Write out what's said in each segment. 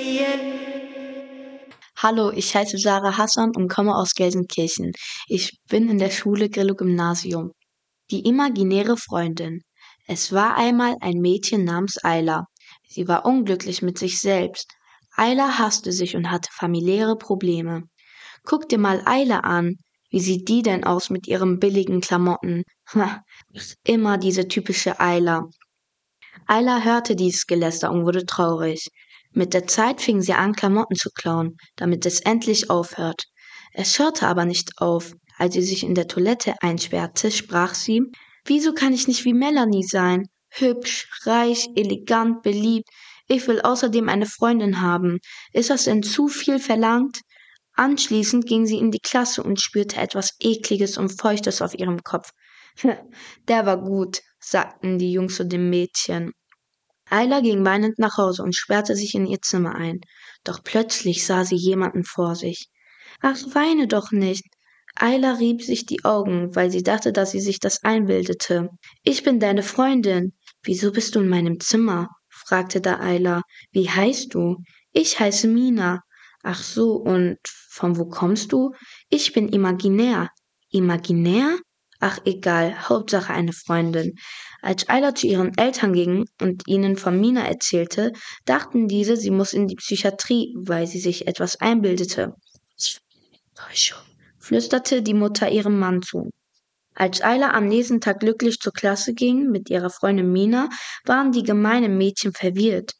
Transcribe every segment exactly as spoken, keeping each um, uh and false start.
Hallo, ich heiße Sarah Hassan und komme aus Gelsenkirchen. Ich bin in der Schule Grillo Gymnasium. Die imaginäre Freundin. Es war einmal ein Mädchen namens Ayla. Sie war unglücklich mit sich selbst. Ayla hasste sich und hatte familiäre Probleme. Guck dir mal Ayla an. Wie sieht die denn aus mit ihren billigen Klamotten? Ha, ist immer diese typische Ayla. Ayla hörte dieses Geläster und wurde traurig. Mit der Zeit fing sie an, Klamotten zu klauen, damit es endlich aufhört. Es hörte aber nicht auf. Als sie sich in der Toilette einsperrte, sprach sie: Wieso kann ich nicht wie Melanie sein? Hübsch, reich, elegant, beliebt. Ich will außerdem eine Freundin haben. Ist das denn zu viel verlangt? Anschließend ging sie in die Klasse und spürte etwas Ekliges und Feuchtes auf ihrem Kopf. Der war gut, sagten die Jungs zu dem Mädchen. Ayla ging weinend nach Hause und sperrte sich in ihr Zimmer ein. Doch plötzlich sah sie jemanden vor sich. Ach, weine doch nicht. Ayla rieb sich die Augen, weil sie dachte, dass sie sich das einbildete. Ich bin deine Freundin. Wieso bist du in meinem Zimmer? Fragte da Ayla. Wie heißt du? Ich heiße Mina. Ach so, und von wo kommst du? Ich bin imaginär. Imaginär? Ach, egal, Hauptsache eine Freundin. Als Ayla zu ihren Eltern ging und ihnen von Mina erzählte, dachten diese, sie muss in die Psychiatrie, weil sie sich etwas einbildete. Täuschung, flüsterte die Mutter ihrem Mann zu. Als Ayla am nächsten Tag glücklich zur Klasse ging mit ihrer Freundin Mina, waren die gemeinen Mädchen verwirrt.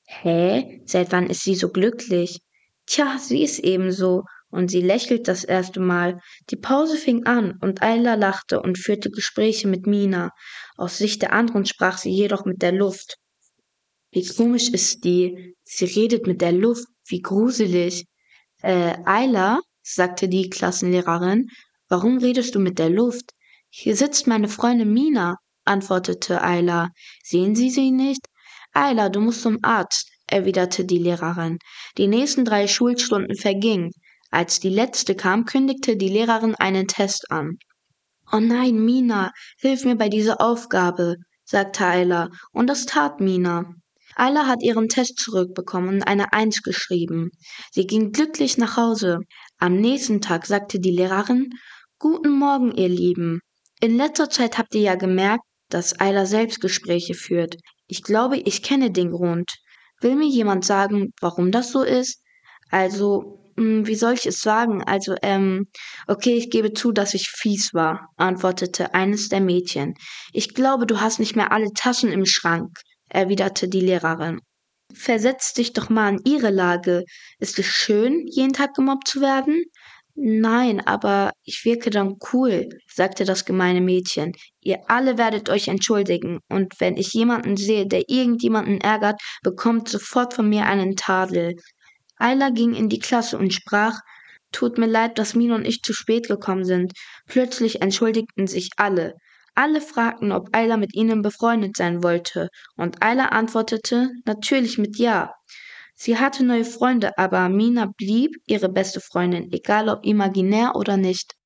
Hä? Seit wann ist sie so glücklich? Tja, sie ist ebenso. Und sie lächelt das erste Mal. Die Pause fing an und Ayla lachte und führte Gespräche mit Mina. Aus Sicht der anderen sprach sie jedoch mit der Luft. Wie komisch ist die? Sie redet mit der Luft. Wie gruselig. Äh, Ayla, sagte die Klassenlehrerin, warum redest du mit der Luft? Hier sitzt meine Freundin Mina, antwortete Ayla. Sehen Sie sie nicht? Ayla, du musst zum Arzt, erwiderte die Lehrerin. Die nächsten drei Schulstunden vergingen. Als die letzte kam, kündigte die Lehrerin einen Test an. Oh nein, Mina, hilf mir bei dieser Aufgabe, sagte Ayla, und das tat Mina. Ayla hat ihren Test zurückbekommen und eine Eins geschrieben. Sie ging glücklich nach Hause. Am nächsten Tag sagte die Lehrerin: Guten Morgen, ihr Lieben. In letzter Zeit habt ihr ja gemerkt, dass Ayla Selbstgespräche führt. Ich glaube, ich kenne den Grund. Will mir jemand sagen, warum das so ist? Also, mh, wie soll ich es sagen? Also, ähm, okay, ich gebe zu, dass ich fies war, antwortete eines der Mädchen. Ich glaube, du hast nicht mehr alle Taschen im Schrank, erwiderte die Lehrerin. Versetz dich doch mal in ihre Lage. Ist es schön, jeden Tag gemobbt zu werden? Nein, aber ich wirke dann cool, sagte das gemeine Mädchen. Ihr alle werdet euch entschuldigen, und wenn ich jemanden sehe, der irgendjemanden ärgert, bekommt sofort von mir einen Tadel. Ayla ging in die Klasse und sprach: Tut mir leid, dass Mina und ich zu spät gekommen sind. Plötzlich entschuldigten sich alle. Alle fragten, ob Ayla mit ihnen befreundet sein wollte, und Ayla antwortete natürlich mit Ja. Sie hatte neue Freunde, aber Mina blieb ihre beste Freundin, egal ob imaginär oder nicht.